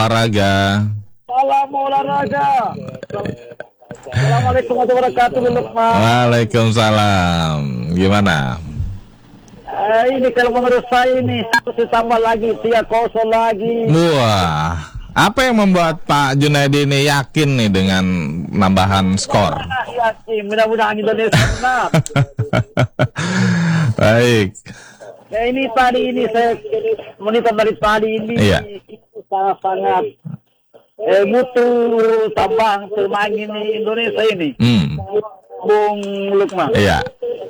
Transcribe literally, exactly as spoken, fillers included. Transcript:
Olahraga. Salam olahraga. Assalamualaikum warahmatullahi wabarakatuh, Lukman. Waalaikumsalam. Gimana? Eh, ini kalau menurut saya ini satu ditambah lagi tiga kosong lagi. Wah, apa yang membuat Pak Junaidi ini yakin nih dengan nambahan skor? Ah, yakin, mudah-mudahan Indonesia menang. Baik. Ya ini tadi ini saya monitor dari tadi ini Iya. itu sangat-sangat eh, butuh tambahan pemain ini Indonesia ini. Hmm. Bung Lukman. Iya.